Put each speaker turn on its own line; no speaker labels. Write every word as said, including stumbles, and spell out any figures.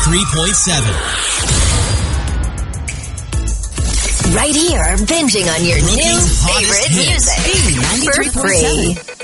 ninety-three point seven.
Right here, binging on your
Rookie's
new
hottest
favorite
hits.
music for free.